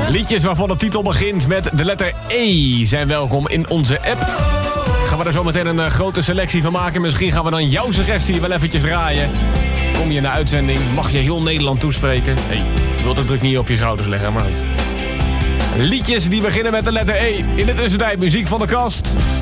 Liedjes waarvan de titel begint met de letter E zijn welkom in onze app. Gaan we er zo meteen een grote selectie van maken. Misschien gaan we dan jouw suggestie wel eventjes draaien. Kom je in de uitzending, mag je heel Nederland toespreken. Hey, je wilt het druk niet op je schouders leggen, maar goed. Liedjes die beginnen met de letter E. In de tussentijd muziek van de kast.